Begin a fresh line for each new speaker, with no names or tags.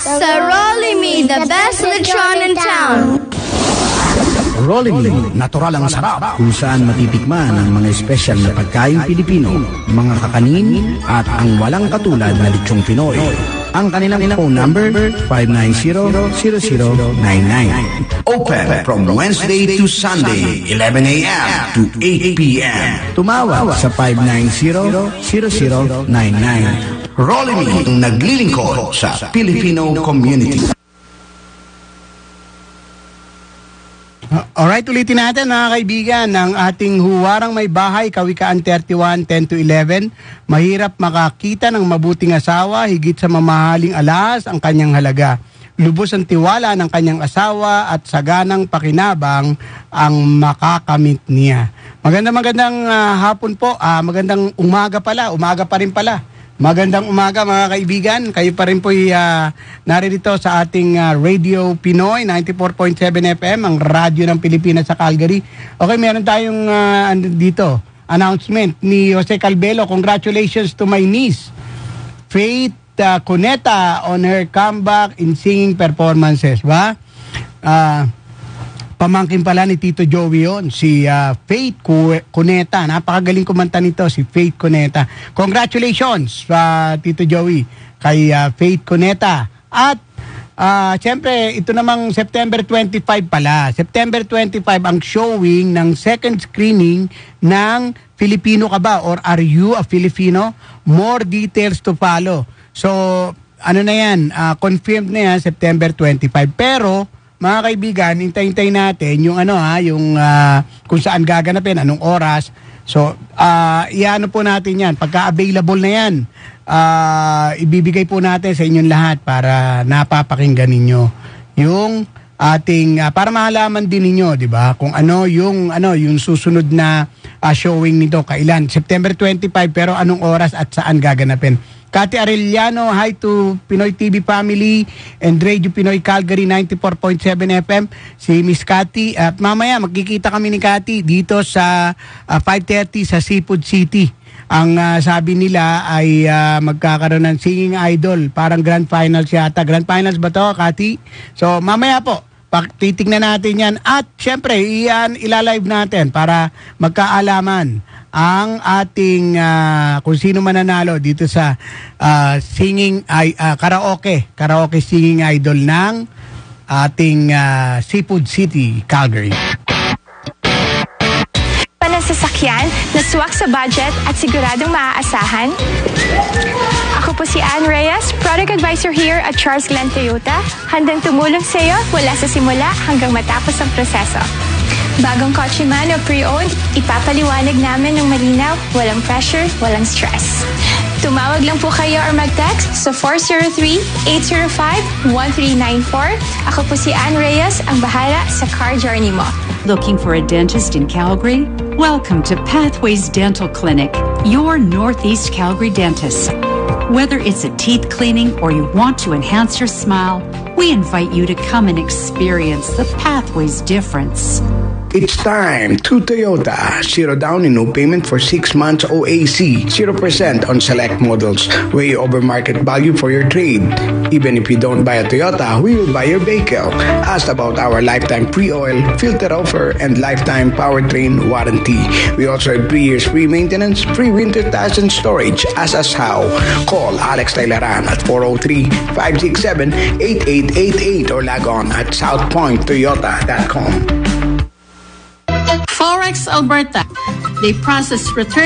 Sa Rolimi, the best lechon in town.
Rolimi, natural ang sarap, kung saan matitikman ang mga espesyal na pagkain Pilipino, mga kakanin at ang walang katulad na lechong Pinoy. Ang kanilang phone number, 590-0099.
Open from Wednesday to Sunday, 11 a.m. to 8 p.m.
Tumawag sa 590-0099.
Rolimi, ang naglilingkod sa Filipino community.
Alright, ulitin natin mga kaibigan ng ating Huwarang May Bahay, Kawikaan 31, 10-11. Mahirap makakita ng mabuting asawa, higit sa mamahaling alahas ang kanyang halaga. Lubos ang tiwala ng kanyang asawa at saganang pakinabang ang makakamit niya. Magandang hapon po, magandang umaga pa rin pala. Magandang umaga mga kaibigan, kayo pa rin po naririto sa ating Radio Pinoy 94.7 FM, ang radyo ng Pilipinas sa Calgary. Okay, meron tayong dito, announcement ni Jose Calvelo. Congratulations to my niece, Faith Cuneta, on her comeback in singing performances. Ba? Pamangkin pala ni Tito Joey yun, si Faith Cuneta. Napakagaling kumanta nito, si Faith Cuneta. Congratulations, Tito Joey, kay Faith Cuneta. At siyempre, ito namang September 25 pala. September 25 ang showing ng second screening ng Filipino Ka Ba? Or Are You a Filipino? More details to follow. So, ano na yan, confirmed na yan, September 25. Pero, mga kaibigan, hintay natin yung kung saan gaganapin, anong oras. So, iano po natin yan. Pagka-available na yan, ibibigay po natin sa inyong lahat para napapakinggan ninyo yung ating, para mahalaman din ninyo, di ba? Kung yung susunod na showing nito, kailan? September 25, pero anong oras at saan gaganapin? Cathy Arellano, hi to Pinoy TV family and Radio Pinoy Calgary 94.7 FM. Si Miss Cathy. At mamaya magkikita kami ni Cathy dito sa 5:30 sa Seafood City. Ang sabi nila ay magkakaroon ng singing idol. Parang grand finals yata. Grand finals ba to, Cathy? So mamaya po, titignan natin yan. At syempre, ilalive natin para magkaalaman ang ating kung sino mananalo dito sa karaoke singing idol ng ating Seafood City, Calgary.
Panasasakyan na swak sa budget at siguradong maaasahan? Ako po si Ann Reyes, Product Advisor here at Charles Glenn Toyota. Handang tumulong sa iyo mula sa simula hanggang matapos ang proseso. Bagong kotse man o pre-owned, ipapaliwanag namin ng malinaw, walang pressure, walang stress. Tumawag lang po kayo or mag-text sa 403-805-1394. Ako po si Ann Reyes, ang bahala sa car journey mo.
Looking for a dentist in Calgary? Welcome to Pathways Dental Clinic, your Northeast Calgary dentist. Whether it's a teeth cleaning or you want to enhance your smile, we invite you to come and experience the Pathways difference.
It's time to Toyota. 0 down and no payment for 6 months OAC. 0% on select models. Way over market value for your trade. Even if you don't buy a Toyota, we will buy your vehicle. Ask about our lifetime pre-oil, filter offer, and lifetime powertrain warranty. We also have 3 years free maintenance, free winter tires and storage. Ask us how. Call Alex Tailaran at 403-567-8888 or log on at southpointtoyota.com.
Forex Alberta. They process return